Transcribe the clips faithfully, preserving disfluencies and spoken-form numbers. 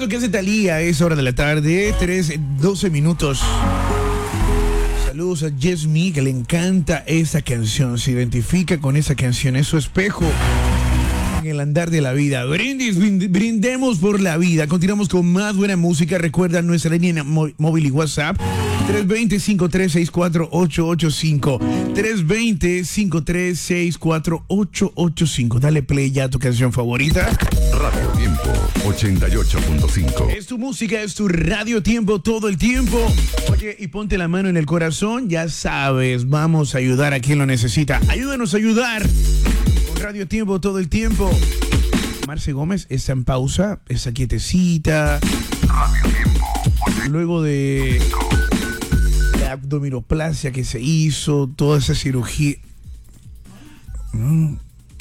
lo que hace Thalía, es hora de la tarde, tres, doce minutos. Saludos a Jesmi, que le encanta esa canción, se identifica con esa canción, es su espejo en el andar de la vida. Brindis, brindemos por la vida. Continuamos con más buena música. Recuerda nuestra línea móvil y WhatsApp tres dos cero, cinco tres seis cuatro, ocho ocho cinco tres dos cero, cinco tres seis cuatro, ocho ocho cinco. Dale play ya a tu canción favorita. Radio Tiempo ochenta y ocho punto cinco. Es tu música, es tu Radio Tiempo todo el tiempo. Oye, y ponte la mano en el corazón, ya sabes, vamos a ayudar a quien lo necesita. Ayúdanos a ayudar con Radio Tiempo todo el tiempo. Marce Gómez está en pausa, está quietecita. Radio Tiempo. Luego de la abdominoplastia que se hizo, toda esa cirugía. ¿No?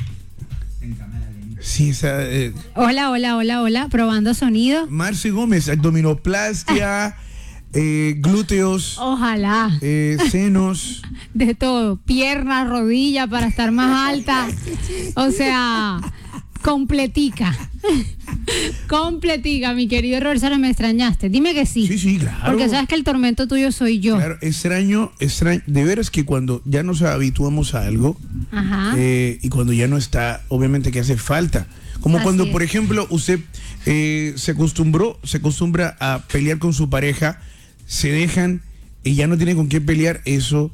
Sí, esa, eh. Hola, hola, hola, hola, probando sonido. Marce Gómez, abdominoplastia, eh, glúteos. Ojalá. Eh, senos. De todo, pierna, rodilla para estar más alta. O sea, completica. Completica, mi querido Robert Suárez, me extrañaste. Dime que sí. Sí, sí, claro. Porque sabes que el tormento tuyo soy yo. Claro, extraño, extraño. De veras que cuando ya nos habituamos a algo, Ajá. Eh, y cuando ya no está, obviamente que hace falta. Como Así cuando, es. por ejemplo, usted eh, se acostumbró, se acostumbra a pelear con su pareja, se dejan y ya no tiene con qué pelear, eso,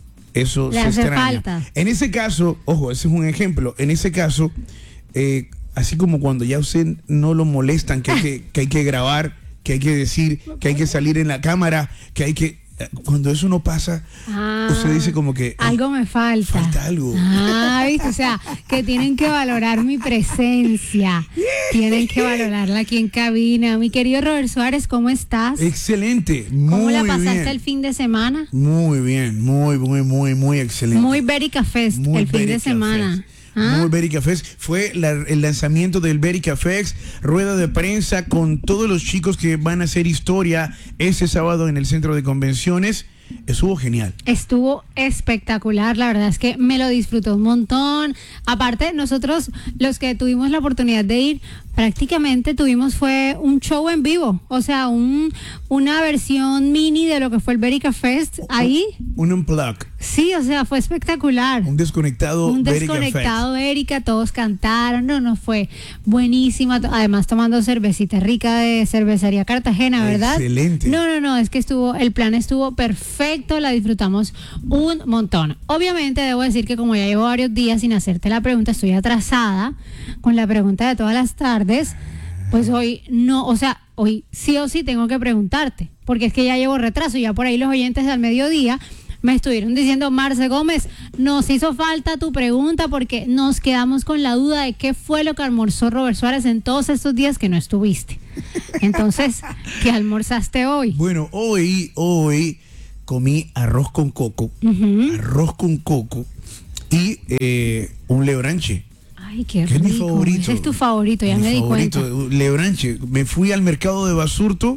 eso Le se hace extraña. falta. En ese caso, ojo, ese es un ejemplo. En ese caso, eh, así como cuando ya usted no lo molestan, que hay que, que hay que grabar, que hay que decir, que hay que salir en la cámara, que hay que... Cuando eso no pasa, Ah, usted dice como que... algo me falta. Falta algo. Ah, ¿viste? O sea, que tienen que valorar mi presencia. Tienen que valorarla aquí en cabina. Mi querido Robert Suárez, ¿cómo estás? Excelente, muy ¿Cómo la pasaste bien. el fin de semana? Muy bien, muy, muy, muy, muy excelente. Muy Berica Fest Muy el fin de Berica semana. Fest. ¿Ah? Muy Berica Fest. Fue la- el lanzamiento del Berica Fest, rueda de prensa con todos los chicos que van a hacer historia ese sábado en el centro de convenciones. Estuvo genial. Estuvo espectacular, la verdad es que me lo disfruté un montón. Aparte, nosotros los que tuvimos la oportunidad de ir, prácticamente tuvimos fue un show en vivo, o sea, un, una versión mini de lo que fue el Berica Fest ahí. Un unplug, Sí, o sea, fue espectacular. un desconectado Un Berica desconectado, Erika, todos cantaron, no, no, fue buenísima, to- además tomando cervecita rica de cervecería Cartagena, ¿verdad? Excelente. No, no, no, es que estuvo, el plan estuvo perfecto, la disfrutamos un montón. Obviamente debo decir que como ya llevo varios días sin hacerte la pregunta, estoy atrasada con la pregunta de todas las tardes, pues hoy no, o sea, hoy sí o sí tengo que preguntarte, porque es que ya llevo retraso, ya por ahí los oyentes al mediodía me estuvieron diciendo, Marce Gómez, nos hizo falta tu pregunta porque nos quedamos con la duda de qué fue lo que almorzó Robert Suárez en todos estos días que no estuviste. Entonces, ¿qué almorzaste hoy? Bueno, hoy, hoy comí arroz con coco, Ujú. arroz con coco y eh, un lebranche. Ay, qué Que es rico. mi favorito. Ese es tu favorito, ya Mi me di favorito, cuenta. lebranche. Me fui al mercado de Basurto,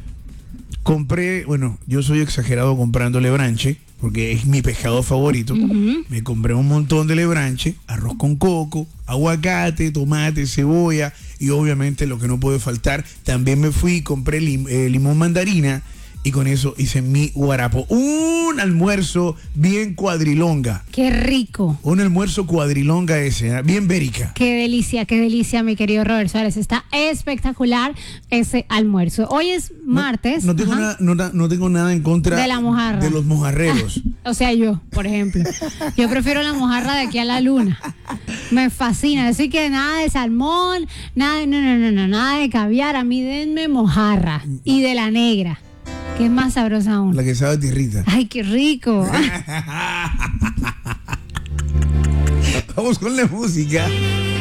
compré, bueno, yo soy exagerado comprando lebranche, porque es mi pescado favorito. Ujú. Me compré un montón de lebranche, arroz con coco, aguacate, tomate, cebolla y obviamente lo que no puede faltar, también me fui y compré lim- eh, limón mandarina y con eso hice mi guarapo. Un almuerzo bien cuadrilonga. Qué rico. Un almuerzo cuadrilonga ese, ¿eh? Bien bérica. Qué delicia, qué delicia, mi querido Robert Suárez. Está espectacular ese almuerzo. Hoy es martes. No, no tengo Ajá. nada, no, na- no tengo nada en contra De la mojarra. de los mojarreros. O sea, yo, por ejemplo. Yo prefiero la mojarra de aquí a la luna. Me fascina. Así que nada de salmón, nada de, no, no, no, no, nada de caviar. A mí denme mojarra. Y de la negra, que es más sabrosa aún. La que sabe a tierrita. Ay, qué rico. Vamos con la música.